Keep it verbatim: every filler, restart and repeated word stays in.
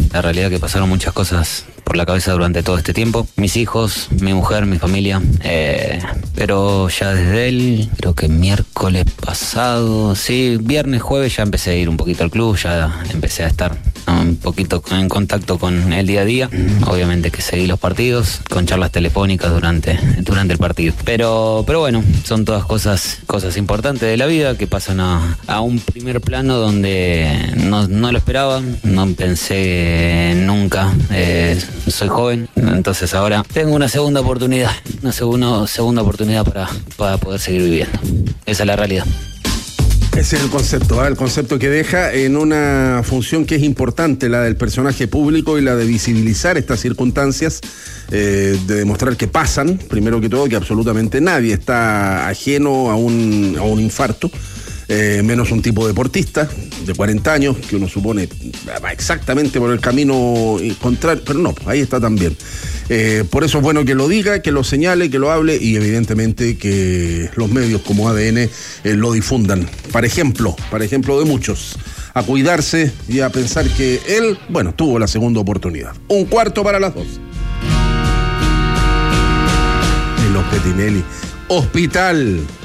La realidad es que pasaron muchas cosas por la cabeza durante todo este tiempo. Mis hijos, mi mujer, mi familia. Eh, pero ya desde él, creo que miércoles pasado, sí, viernes, jueves ya empecé a ir un poquito al club, ya empecé a estar un poquito en contacto con el día a día. Obviamente que seguí los partidos, con charlas telefónicas durante, durante el partido. Pero, pero bueno, son todas cosas, cosas importantes de la vida que pasan a, a un primer plano donde no, no lo esperaba, no pensé nunca. Eh, soy joven, entonces ahora tengo una segunda oportunidad, una segunda, segunda oportunidad para, para poder seguir viviendo. Esa es la realidad. Ese es el concepto, ¿eh? El concepto que deja en una función que es importante, la del personaje público y la de visibilizar estas circunstancias, eh, de demostrar que pasan, primero que todo, que absolutamente nadie está ajeno a un, a un infarto. Eh, menos un tipo deportista de cuarenta años, que uno supone va exactamente por el camino contrario, pero no, ahí está también. Eh, por eso es bueno que lo diga, que lo señale, que lo hable y evidentemente que los medios como A D N eh, lo difundan. Para ejemplo, para ejemplo de muchos, a cuidarse y a pensar que él, bueno, tuvo la segunda oportunidad. Un cuarto para las dos. Y los Petinelli. Hospital.